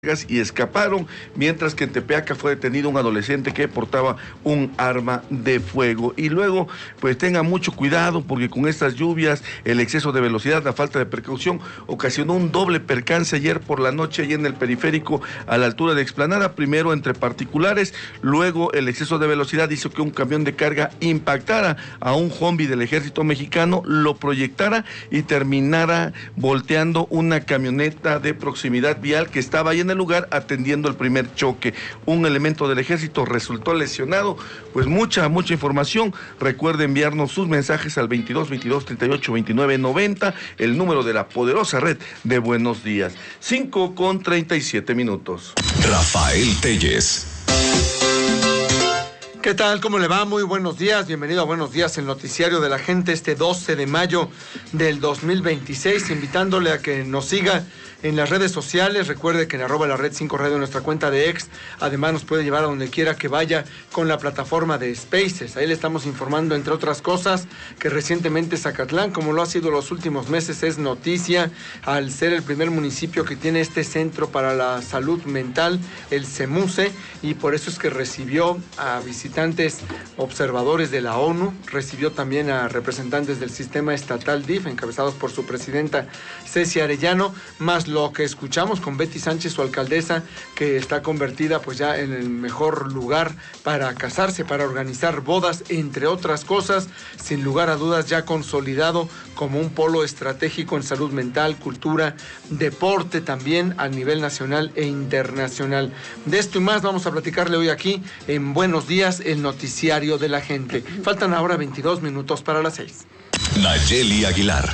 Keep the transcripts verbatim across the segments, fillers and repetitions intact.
y escaparon, mientras que en Tepeaca fue detenido un adolescente que portaba un arma de fuego. Y luego, pues tengan mucho cuidado, porque con estas lluvias, el exceso de velocidad, la falta de precaución, ocasionó un doble percance ayer por la noche allí en el periférico, a la altura de Explanada, primero entre particulares, luego el exceso de velocidad hizo que un camión de carga impactara a un Humvee del ejército mexicano, lo proyectara y terminara volteando una camioneta de proximidad vial que estaba ahí en el lugar atendiendo el primer choque. Un elemento del ejército resultó lesionado. Pues mucha, mucha información. Recuerde enviarnos sus mensajes al veintidós, veintidós, treinta y ocho, veintinueve, noventa, el número de la poderosa red de Buenos Días. cinco con treinta y siete minutos. Rafael Telles. ¿Qué tal? ¿Cómo le va? Muy buenos días. Bienvenido a Buenos Días, el noticiario de la gente, este doce de mayo del dos mil veintiséis, invitándole a que nos siga en las redes sociales. Recuerde que en arroba la red cinco radio, nuestra cuenta de ex, además nos puede llevar a donde quiera que vaya con la plataforma de Spaces. Ahí le estamos informando, entre otras cosas, que recientemente Zacatlán, como lo ha sido los últimos meses, es noticia al ser el primer municipio que tiene este centro para la salud mental, el CEMUSE, y por eso es que recibió a visitantes observadores de la ONU, recibió también a representantes del sistema estatal D I F, encabezados por su presidenta Ceci Arellano, más lo que escuchamos con Betty Sánchez, su alcaldesa, que está convertida pues ya en el mejor lugar para casarse, para organizar bodas, entre otras cosas, sin lugar a dudas ya consolidado como un polo estratégico en salud mental, cultura, deporte también a nivel nacional e internacional. De esto y más vamos a platicarle hoy aquí en Buenos Días, el noticiario de la gente. Faltan ahora veintidós minutos para las seis. Nayeli Aguilar.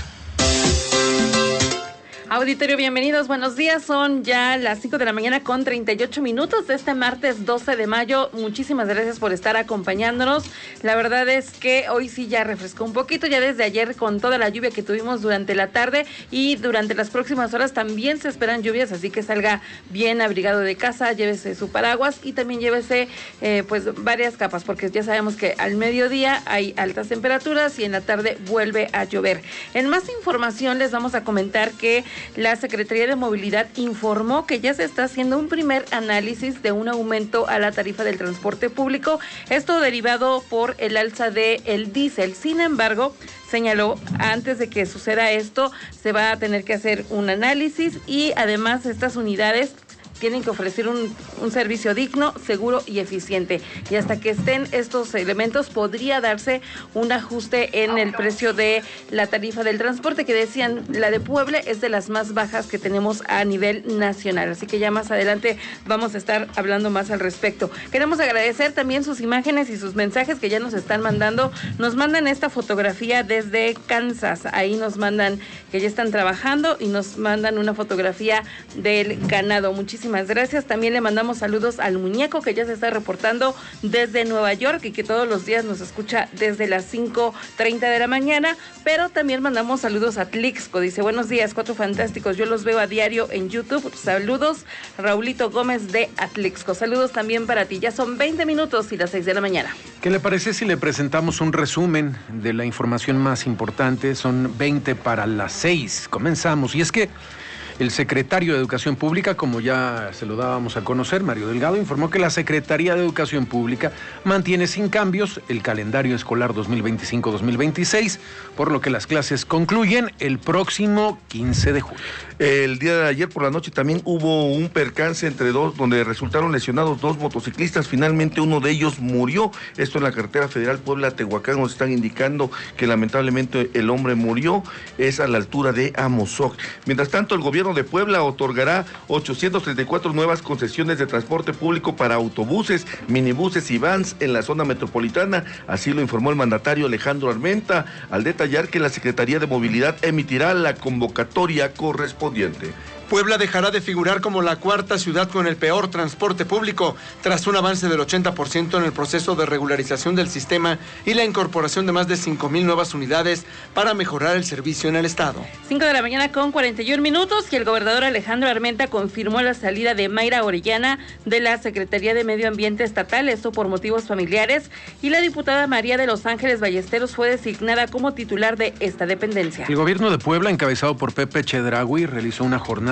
Auditorio, bienvenidos, buenos días, son ya las cinco de la mañana con treinta y ocho minutos de este martes doce de mayo, muchísimas gracias por estar acompañándonos. La verdad es que hoy sí ya refrescó un poquito, ya desde ayer con toda la lluvia que tuvimos durante la tarde y durante las próximas horas también se esperan lluvias, así que salga bien abrigado de casa, llévese su paraguas y también llévese eh, pues varias capas, porque ya sabemos que al mediodía hay altas temperaturas y en la tarde vuelve a llover. En más información les vamos a comentar que la Secretaría de Movilidad informó que ya se está haciendo un primer análisis de un aumento a la tarifa del transporte público, esto derivado por el alza del diésel. Sin embargo, señaló, antes de que suceda esto, se va a tener que hacer un análisis y además estas unidades tienen que ofrecer un, un servicio digno, seguro y eficiente. Y hasta que estén estos elementos, podría darse un ajuste en el precio de la tarifa del transporte, que decían, la de Puebla es de las más bajas que tenemos a nivel nacional. Así que ya más adelante vamos a estar hablando más al respecto. Queremos agradecer también sus imágenes y sus mensajes que ya nos están mandando. Nos mandan esta fotografía desde Kansas. Ahí nos mandan que ya están trabajando y nos mandan una fotografía del ganado. Muchísimas Muchísimas gracias. También le mandamos saludos al muñeco que ya se está reportando desde Nueva York y que todos los días nos escucha desde las cinco treinta de la mañana, pero también mandamos saludos a Tlixco. Dice, buenos días, cuatro fantásticos, yo los veo a diario en YouTube. Saludos, Raulito Gómez de Atlixco. Saludos también para ti. Ya son veinte minutos y las seis de la mañana. ¿Qué le parece si le presentamos un resumen de la información más importante? Son veinte para las seis. Comenzamos. Y es que el secretario de Educación Pública, como ya se lo dábamos a conocer, Mario Delgado, informó que la Secretaría de Educación Pública mantiene sin cambios el calendario escolar dos mil veinticinco dos mil veintiséis, por lo que las clases concluyen el próximo quince de julio. El día de ayer por la noche también hubo un percance entre dos, donde resultaron lesionados dos motociclistas. Finalmente uno de ellos murió. Esto en la carretera federal Puebla-Tehuacán. Nos están indicando que lamentablemente el hombre murió. Es a la altura de Amozoc. Mientras tanto, el gobierno de Puebla otorgará ochocientas treinta y cuatro nuevas concesiones de transporte público para autobuses, minibuses y vans en la zona metropolitana. Así lo informó el mandatario Alejandro Armenta, al detallar que la Secretaría de Movilidad emitirá la convocatoria correspondiente. Puebla dejará de figurar como la cuarta ciudad con el peor transporte público, tras un avance del ochenta por ciento en el proceso de regularización del sistema y la incorporación de más de cinco mil nuevas unidades para mejorar el servicio en el estado. cinco de la mañana con cuarenta y un minutos y el gobernador Alejandro Armenta confirmó la salida de Mayra Orellana de la Secretaría de Medio Ambiente Estatal, esto por motivos familiares, y la diputada María de Los Ángeles Ballesteros fue designada como titular de esta dependencia. El gobierno de Puebla, encabezado por Pepe Chedraui, realizó una jornada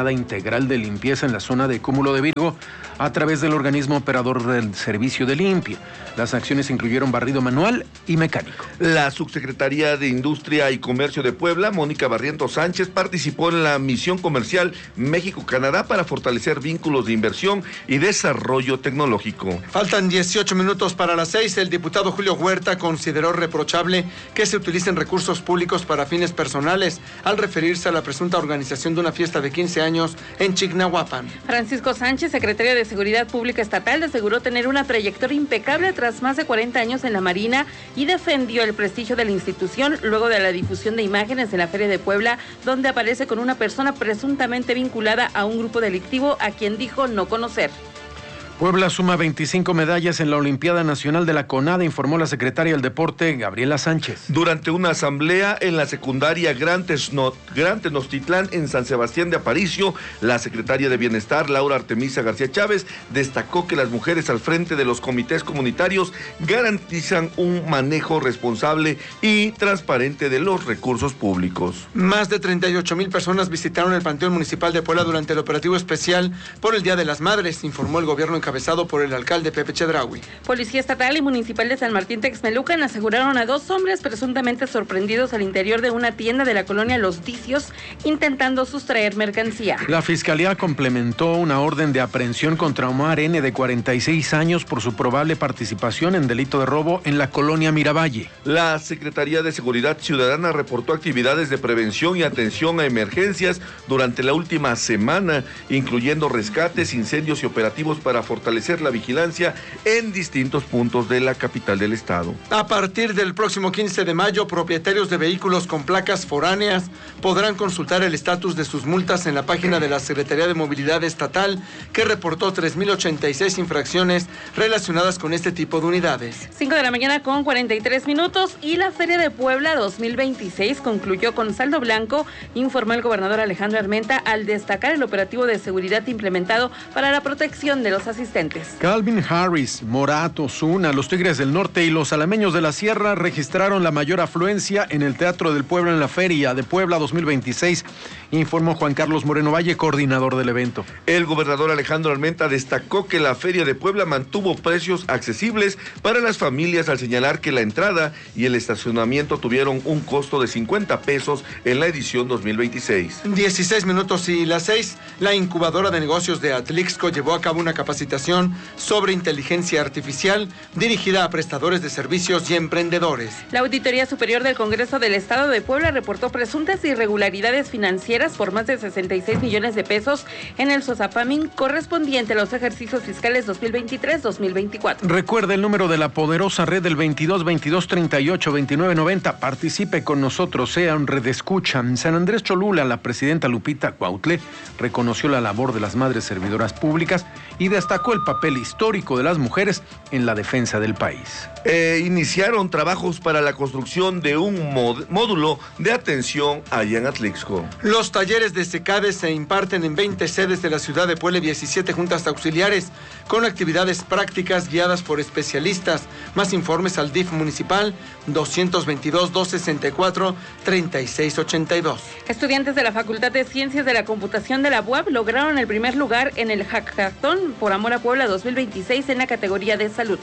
brigada integral de limpieza en la zona de Cúmulo de Virgo a través del organismo operador del servicio de limpia. Las acciones incluyeron barrido manual y mecánico. La subsecretaría de Industria y Comercio de Puebla, Mónica Barrientos Sánchez, participó en la misión comercial México-Canadá para fortalecer vínculos de inversión y desarrollo tecnológico. Faltan dieciocho minutos para las seis. El diputado Julio Huerta consideró reprochable que se utilicen recursos públicos para fines personales al referirse a la presunta organización de una fiesta de quince años en Chignahuapan. Francisco Sánchez, secretario de Seguridad Pública Estatal, aseguró tener una trayectoria impecable tras más de cuarenta años en la Marina y defendió el prestigio de la institución luego de la difusión de imágenes en la Feria de Puebla, donde aparece con una persona presuntamente vinculada a un grupo delictivo a quien dijo no conocer. Puebla suma veinticinco medallas en la Olimpiada Nacional de la CONADE, informó la secretaria del Deporte, Gabriela Sánchez. Durante una asamblea en la secundaria Gran Tenochtitlán en San Sebastián de Aparicio, la secretaria de Bienestar, Laura Artemisa García Chávez, destacó que las mujeres al frente de los comités comunitarios garantizan un manejo responsable y transparente de los recursos públicos. Más de treinta y ocho mil personas visitaron el Panteón Municipal de Puebla durante el operativo especial por el Día de las Madres, informó el gobierno encabezado por el alcalde Pepe Chedraui. Policía Estatal y Municipal de San Martín Texmelucan aseguraron a dos hombres presuntamente sorprendidos al interior de una tienda de la colonia Los Dicios intentando sustraer mercancía. La Fiscalía complementó una orden de aprehensión contra Omar N., de cuarenta y seis años, por su probable participación en delito de robo en la colonia Miravalle. La Secretaría de Seguridad Ciudadana reportó actividades de prevención y atención a emergencias durante la última semana, incluyendo rescates, incendios y operativos para fortalecer la vigilancia en distintos puntos de la capital del estado. A partir del próximo quince de mayo, propietarios de vehículos con placas foráneas podrán consultar el estatus de sus multas en la página de la Secretaría de Movilidad Estatal, que reportó tres mil ochenta y seis infracciones relacionadas con este tipo de unidades. cinco de la mañana con cuarenta y tres minutos y la Feria de Puebla dos mil veintiséis concluyó con saldo blanco, informó el gobernador Alejandro Armenta al destacar el operativo de seguridad implementado para la protección de los asistentes. Calvin Harris, Morat, Ozuna, los Tigres del Norte y los Alameños de la Sierra registraron la mayor afluencia en el Teatro del Pueblo en la Feria de Puebla dos mil veintiséis, informó Juan Carlos Moreno Valle, coordinador del evento. El gobernador Alejandro Armenta destacó que la Feria de Puebla mantuvo precios accesibles para las familias al señalar que la entrada y el estacionamiento tuvieron un costo de cincuenta pesos en la edición dos mil veintiséis. dieciséis minutos y las seis, la incubadora de negocios de Atlixco llevó a cabo una capacitación sobre inteligencia artificial dirigida a prestadores de servicios y emprendedores. La Auditoría Superior del Congreso del Estado de Puebla reportó presuntas irregularidades financieras por más de sesenta y seis millones de pesos en el SOSAPAMIN correspondiente a los ejercicios fiscales dos mil veintitrés dos mil veinticuatro. Recuerde el número de la poderosa red del veintidós veintidós treinta y ocho veintinueve noventa. Participe con nosotros, sea un red escucha. En San Andrés Cholula, la presidenta Lupita Cuautlé reconoció la labor de las madres servidoras públicas y destacó el papel histórico de las mujeres en la defensa del país. Eh, iniciaron trabajos para la construcción de un mod- módulo de atención allá en Atlixco. Los talleres de SECADE se imparten en veinte sedes de la ciudad de Puebla y diecisiete juntas auxiliares, con actividades prácticas guiadas por especialistas. Más informes al D I F municipal doscientos veintidós, doscientos sesenta y cuatro, treinta y seis ochenta y dos. Estudiantes de la Facultad de Ciencias de la Computación de la U A P lograron el primer lugar en el Hackathon por Amor a Puebla dos mil veintiséis en la categoría de salud.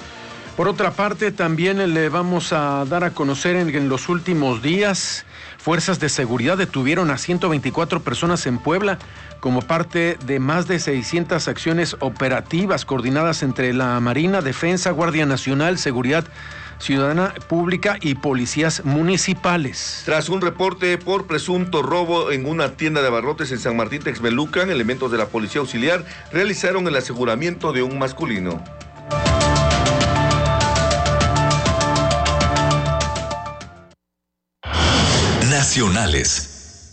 Por otra parte, también le vamos a dar a conocer en, en los últimos días, fuerzas de seguridad detuvieron a ciento veinticuatro personas en Puebla como parte de más de seiscientas acciones operativas coordinadas entre la Marina, Defensa, Guardia Nacional, Seguridad Ciudadana Pública y policías municipales. Tras un reporte por presunto robo en una tienda de abarrotes en San Martín Texmelucan, elementos de la Policía Auxiliar realizaron el aseguramiento de un masculino. Nacionales.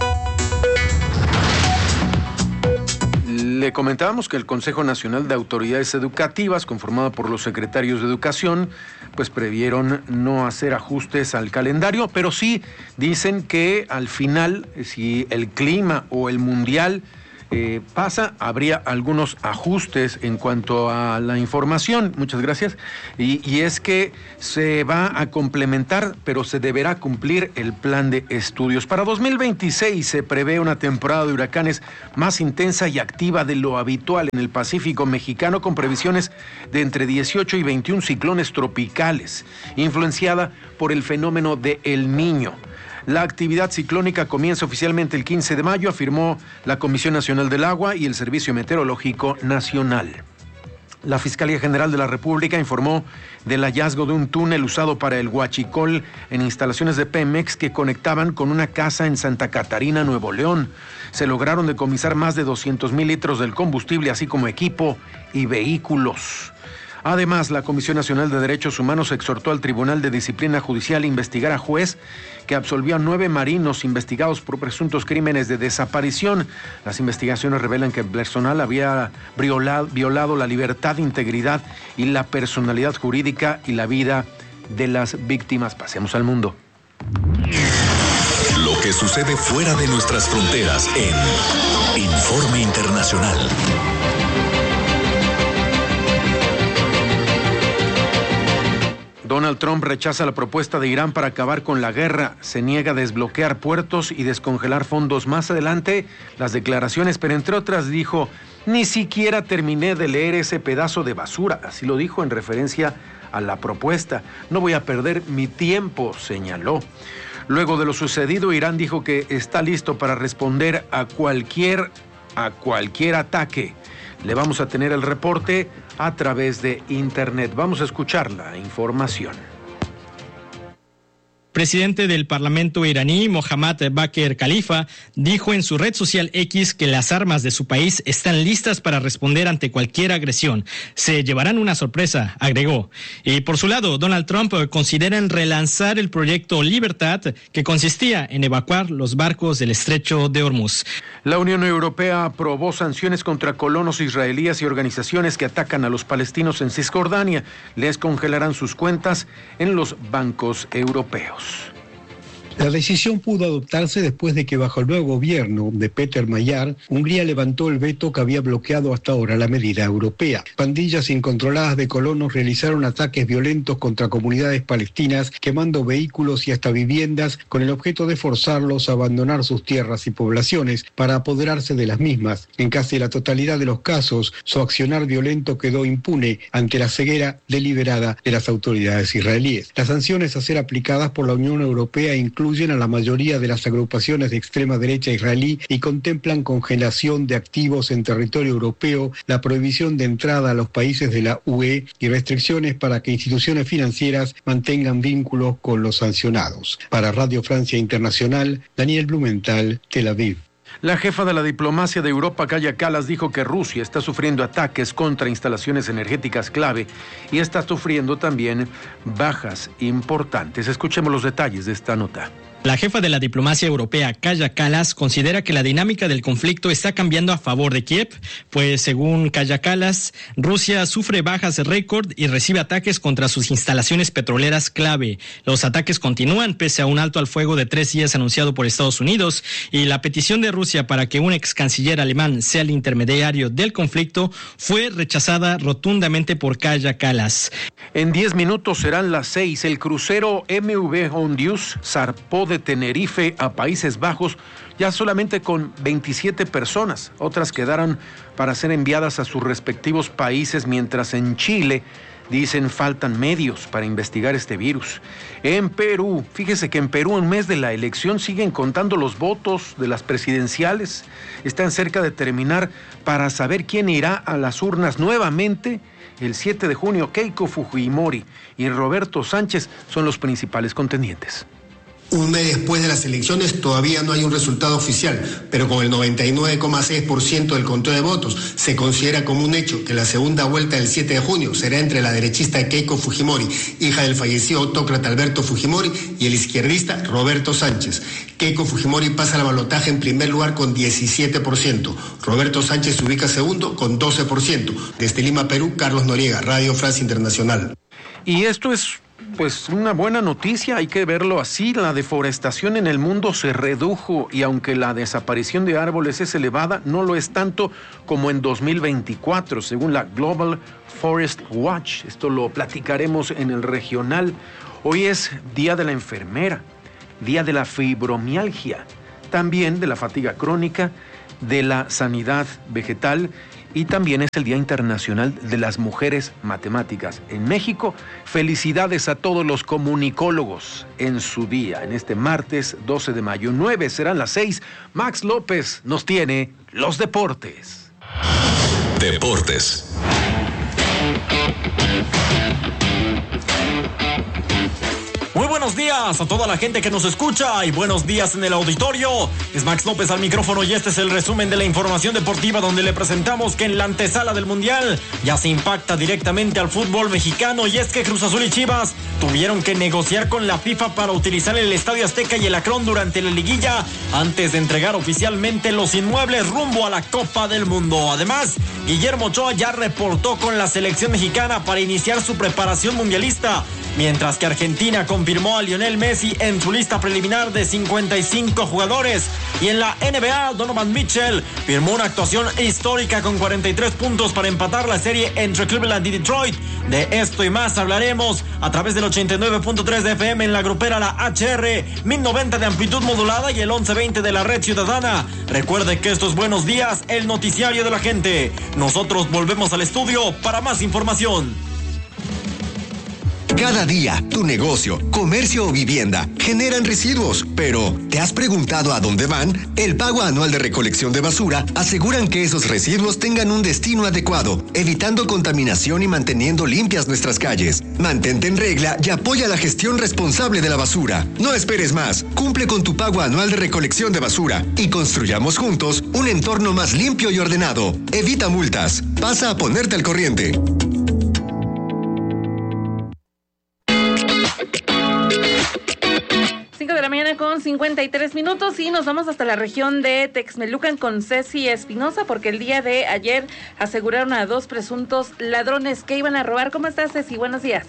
Le comentábamos que el Consejo Nacional de Autoridades Educativas, conformado por los secretarios de Educación, pues previeron no hacer ajustes al calendario, pero sí dicen que al final, si el clima o el mundial eh, pasa, habría algunos ajustes en cuanto a la información, muchas gracias, y, y es que se va a complementar, pero se deberá cumplir el plan de estudios. Para dos mil veintiséis se prevé una temporada de huracanes más intensa y activa de lo habitual en el Pacífico mexicano, con previsiones de entre dieciocho y veintiún ciclones tropicales, influenciada por el fenómeno de El Niño. La actividad ciclónica comienza oficialmente el quince de mayo, afirmó la Comisión Nacional del Agua y el Servicio Meteorológico Nacional. La Fiscalía General de la República informó del hallazgo de un túnel usado para el huachicol en instalaciones de Pemex que conectaban con una casa en Santa Catarina, Nuevo León. Se lograron decomisar más de doscientos mil litros del combustible, así como equipo y vehículos. Además, la Comisión Nacional de Derechos Humanos exhortó al Tribunal de Disciplina Judicial a investigar a juez que absolvió a nueve marinos investigados por presuntos crímenes de desaparición. Las investigaciones revelan que el personal había violado, violado la libertad, integridad y la personalidad jurídica y la vida de las víctimas. Pasemos al mundo. Lo que sucede fuera de nuestras fronteras en Informe Internacional. Donald Trump rechaza la propuesta de Irán para acabar con la guerra, se niega a desbloquear puertos y descongelar fondos. Más adelante, las declaraciones, pero entre otras dijo, ni siquiera terminé de leer ese pedazo de basura, así lo dijo en referencia a la propuesta. No voy a perder mi tiempo, señaló. Luego de lo sucedido, Irán dijo que está listo para responder a cualquier, a cualquier ataque. Le vamos a tener el reporte a través de internet. Vamos a escuchar la información. Presidente del Parlamento iraní, Mohammad Bakr Khalifa, dijo en su red social X que las armas de su país están listas para responder ante cualquier agresión. Se llevarán una sorpresa, agregó. Y por su lado, Donald Trump considera en relanzar el proyecto Libertad, que consistía en evacuar los barcos del estrecho de Hormuz. La Unión Europea aprobó sanciones contra colonos israelíes y organizaciones que atacan a los palestinos en Cisjordania. Les congelarán sus cuentas en los bancos europeos. La decisión pudo adoptarse después de que bajo el nuevo gobierno de Peter Mayar, Hungría levantó el veto que había bloqueado hasta ahora la medida europea. Pandillas incontroladas de colonos realizaron ataques violentos contra comunidades palestinas, quemando vehículos y hasta viviendas con el objeto de forzarlos a abandonar sus tierras y poblaciones para apoderarse de las mismas. En casi la totalidad de los casos, su accionar violento quedó impune ante la ceguera deliberada de las autoridades israelíes. Las sanciones a ser aplicadas por la Unión Europea incluyen a la mayoría de las agrupaciones de extrema derecha israelí y contemplan congelación de activos en territorio europeo, la prohibición de entrada a los países de la U E y restricciones para que instituciones financieras mantengan vínculos con los sancionados. Para Radio Francia Internacional, Daniel Blumenthal, Tel Aviv. La jefa de la diplomacia de Europa, Kaja Kallas, dijo que Rusia está sufriendo ataques contra instalaciones energéticas clave y está sufriendo también bajas importantes. Escuchemos los detalles de esta nota. La jefa de la diplomacia europea, Kaja Kallas, considera que la dinámica del conflicto está cambiando a favor de Kiev, pues según Kaja Kallas, Rusia sufre bajas récord y recibe ataques contra sus instalaciones petroleras clave. Los ataques continúan pese a un alto al fuego de tres días anunciado por Estados Unidos, y la petición de Rusia para que un ex canciller alemán sea el intermediario del conflicto fue rechazada rotundamente por Kaja Kallas. En diez minutos serán las seis. El crucero M V Hondius zarpó de Tenerife a Países Bajos ya solamente con veintisiete personas. Otras quedaron para ser enviadas a sus respectivos países, mientras en Chile dicen faltan medios para investigar este virus. En Perú, fíjese que en Perú, en mes de la elección, siguen contando los votos de las presidenciales. Están cerca de terminar para saber quién irá a las urnas nuevamente. El siete de junio, Keiko Fujimori y Roberto Sánchez son los principales contendientes. Un mes después de las elecciones todavía no hay un resultado oficial, pero con el noventa y nueve coma seis por ciento del conteo de votos se considera como un hecho que la segunda vuelta del siete de junio será entre la derechista Keiko Fujimori, hija del fallecido autócrata Alberto Fujimori, y el izquierdista Roberto Sánchez. Keiko Fujimori pasa al balotaje en primer lugar con diecisiete por ciento. Roberto Sánchez se ubica segundo con doce por ciento. Desde Lima, Perú, Carlos Noriega, Radio Francia Internacional. Y esto es Pues una buena noticia, hay que verlo así. La deforestación en el mundo se redujo y aunque la desaparición de árboles es elevada, no lo es tanto como en dos mil veinticuatro, según la Global Forest Watch. Esto lo platicaremos en el regional. Hoy es Día de la Enfermera, Día de la Fibromialgia, también de la fatiga crónica, de la sanidad vegetal, y también es el Día Internacional de las Mujeres Matemáticas. En México, felicidades a todos los comunicólogos en su día, en este martes doce de mayo. nueve serán las seis. Max López nos tiene los deportes. Deportes. Muy buenos días a toda la gente que nos escucha y buenos días en el auditorio. Es Max López al micrófono y este es el resumen de la información deportiva, donde le presentamos que en la antesala del Mundial ya se impacta directamente al fútbol mexicano, y es que Cruz Azul y Chivas tuvieron que negociar con la FIFA para utilizar el Estadio Azteca y el Akron durante la liguilla antes de entregar oficialmente los inmuebles rumbo a la Copa del Mundo. Además, Guillermo Ochoa ya reportó con la selección mexicana para iniciar su preparación mundialista, mientras que Argentina confirmó a Lionel Messi en su lista preliminar de cincuenta y cinco jugadores. Y en la N B A, Donovan Mitchell firmó una actuación histórica con cuarenta y tres puntos para empatar la serie entre Cleveland y Detroit. De esto y más hablaremos a través del ochenta y nueve punto tres de F M en la grupera La H R, mil noventa de amplitud modulada y el once veinte de la red ciudadana. Recuerde que estos Buenos Días, el noticiario de la gente. Nosotros volvemos al estudio para más información. Cada día, tu negocio, comercio o vivienda generan residuos, pero ¿te has preguntado a dónde van? El pago anual de recolección de basura aseguran que esos residuos tengan un destino adecuado, evitando contaminación y manteniendo limpias nuestras calles. Mantente en regla y apoya la gestión responsable de la basura. No esperes más, cumple con tu pago anual de recolección de basura y construyamos juntos un entorno más limpio y ordenado. Evita multas, pasa a ponerte al corriente. cinco de la mañana con cincuenta y tres minutos y nos vamos hasta la región de Texmelucan con Ceci Espinosa, porque el día de ayer aseguraron a dos presuntos ladrones que iban a robar. ¿Cómo estás, Ceci? Buenos días.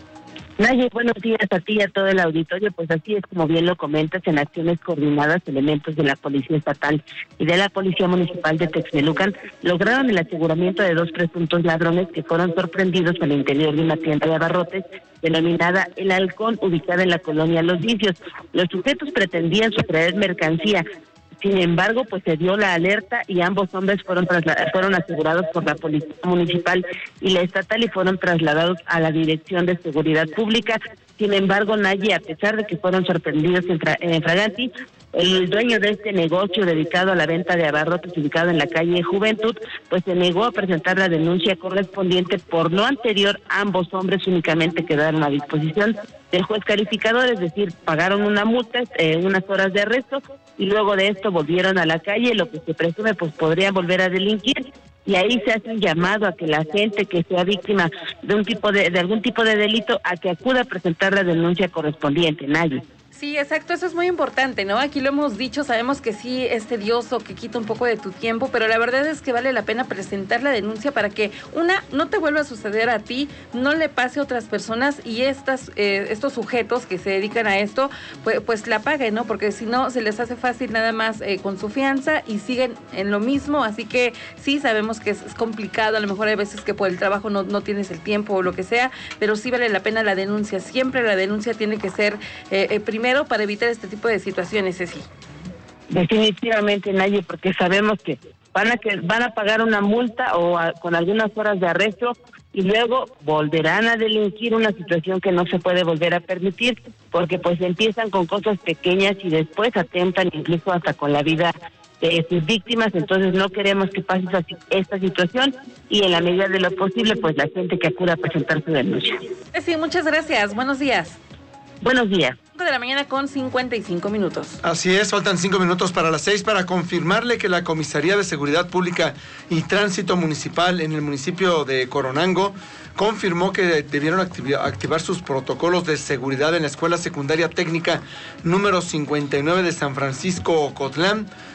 Naye, buenos días a ti y a todo el auditorio. Pues así es, como bien lo comentas, en acciones coordinadas, elementos de la Policía Estatal y de la Policía Municipal de Texmelucan lograron el aseguramiento de dos presuntos ladrones que fueron sorprendidos al interior de una tienda de abarrotes denominada El Halcón, ubicada en la colonia Los Vicios. Los sujetos pretendían sustraer mercancía. Sin embargo, pues se dio la alerta y ambos hombres fueron trasladados, fueron asegurados por la Policía Municipal y la Estatal y fueron trasladados a la Dirección de Seguridad Pública. Sin embargo, Naye, a pesar de que fueron sorprendidos en, fra- en Fraganti, el dueño de este negocio dedicado a la venta de abarrotes ubicado en la calle Juventud, pues se negó a presentar la denuncia correspondiente. Por lo anterior, ambos hombres únicamente quedaron a disposición del juez calificador, es decir, pagaron una multa, eh, unas horas de arresto, y luego de esto volvieron a la calle, lo que se presume pues podrían volver a delinquir. Y ahí se hace un llamado a que la gente que sea víctima de un tipo de, de algún tipo de delito, a que acuda a presentar la denuncia correspondiente. Nadie. Sí, exacto, eso es muy importante, ¿no? Aquí lo hemos dicho, sabemos que sí es tedioso, que quita un poco de tu tiempo, pero la verdad es que vale la pena presentar la denuncia para que, una, no te vuelva a suceder a ti, no le pase a otras personas y estas eh, estos sujetos que se dedican a esto, pues, pues la paguen, ¿no? Porque si no, se les hace fácil nada más eh, con su fianza y siguen en lo mismo, así que sí, sabemos que es, es complicado, a lo mejor hay veces que por el trabajo no, no tienes el tiempo o lo que sea, pero sí vale la pena la denuncia, siempre la denuncia tiene que ser eh, eh, primero para evitar este tipo de situaciones, Ceci. Definitivamente, Naye, porque sabemos que van a que van a pagar una multa o a, con algunas horas de arresto y luego volverán a delinquir, una situación que no se puede volver a permitir, porque pues empiezan con cosas pequeñas y después atentan incluso hasta con la vida de sus víctimas. Entonces no queremos que pase esta, esta situación y en la medida de lo posible pues la gente que acuda a presentar su denuncia. Sí, muchas gracias, buenos días. Buenos días. cinco de la mañana con cincuenta y cinco minutos. Así es, faltan cinco minutos para las seis para confirmarle que la Comisaría de Seguridad Pública y Tránsito Municipal en el municipio de Coronango confirmó que debieron activar, activar sus protocolos de seguridad en la Escuela Secundaria Técnica número cincuenta y nueve de San Francisco Ocotlán,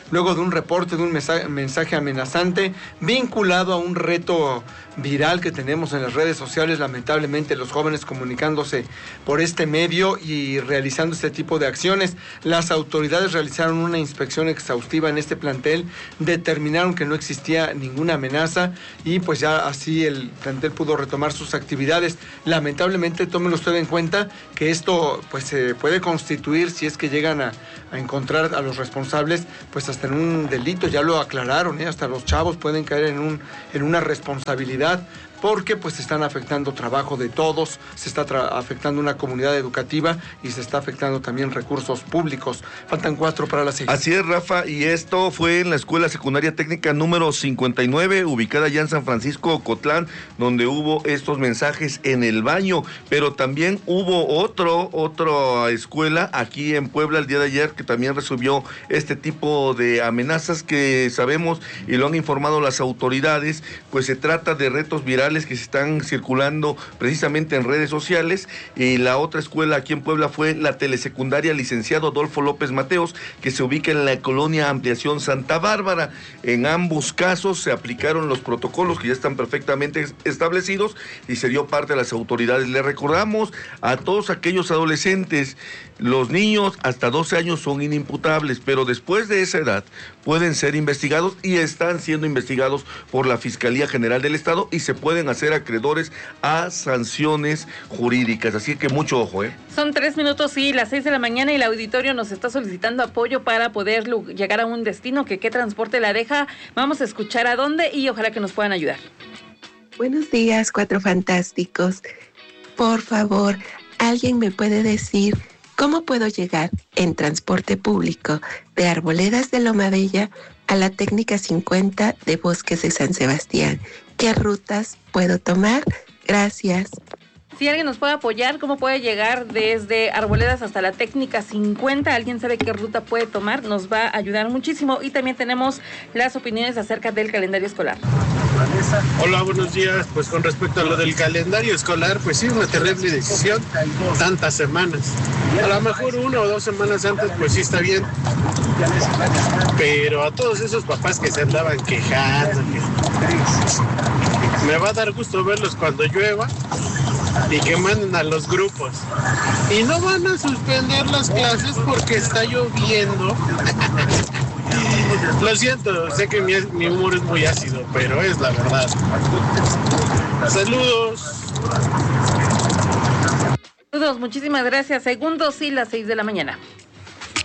luego de un reporte de un mensaje, mensaje amenazante vinculado a un reto viral que tenemos en las redes sociales, lamentablemente los jóvenes comunicándose por este medio y realizando este tipo de acciones. Las autoridades realizaron una inspección exhaustiva en este plantel, determinaron que no existía ninguna amenaza y pues ya así el plantel pudo retomar sus actividades. Lamentablemente, tómenlo usted en cuenta que esto pues se puede constituir, si es que llegan a, a encontrar a los responsables, pues hasta en un delito, ya lo aclararon, ¿eh? Hasta los chavos pueden caer en un en una responsabilidad, porque pues se están afectando trabajo de todos, se está afectando una comunidad educativa y se está afectando también recursos públicos. Faltan cuatro para las seis. Así es, Rafa, y esto fue en la Escuela Secundaria Técnica número cincuenta y nueve, ubicada ya en San Francisco, Ocotlán, donde hubo estos mensajes en el baño, pero también hubo otro, otra escuela aquí en Puebla el día de ayer que también recibió este tipo de amenazas que sabemos y lo han informado las autoridades, pues se trata de retos virales que se están circulando precisamente en redes sociales. Y la otra escuela aquí en Puebla fue la telesecundaria Licenciado Adolfo López Mateos, que se ubica en la colonia Ampliación Santa Bárbara. En ambos casos se aplicaron los protocolos que ya están perfectamente establecidos y se dio parte a las autoridades. Le recordamos a todos aquellos adolescentes, los niños hasta doce años son inimputables, pero después de esa edad pueden ser investigados y están siendo investigados por la Fiscalía General del Estado y se pueden hacer acreedores a sanciones jurídicas. Así que mucho ojo, ¿eh? Son tres minutos y las seis de la mañana y el auditorio nos está solicitando apoyo para poder llegar a un destino. Que qué transporte la deja. Vamos a escuchar a dónde y ojalá que nos puedan ayudar. Buenos días, Cuatro Fantásticos. Por favor, ¿alguien me puede decir cómo puedo llegar en transporte público de Arboledas de Loma Bella a la Técnica cincuenta de Bosques de San Sebastián? ¿Qué rutas puedo tomar? Gracias. Si alguien nos puede apoyar, ¿cómo puede llegar desde Arboledas hasta la Técnica cincuenta? ¿Alguien sabe qué ruta puede tomar? Nos va a ayudar muchísimo. Y también tenemos las opiniones acerca del calendario escolar. Hola, buenos días. Pues con respecto a lo del calendario escolar, pues sí, una terrible decisión, tantas semanas. A lo mejor una o dos semanas antes, pues sí está bien. Pero a todos esos papás que se andaban quejando, me va a dar gusto verlos cuando llueva y que manden a los grupos. Y no van a suspender las clases porque está lloviendo. Lo siento, sé que mi, mi humor es muy ácido, pero es la verdad. Saludos. Saludos, muchísimas gracias. Segundos y las seis de la mañana.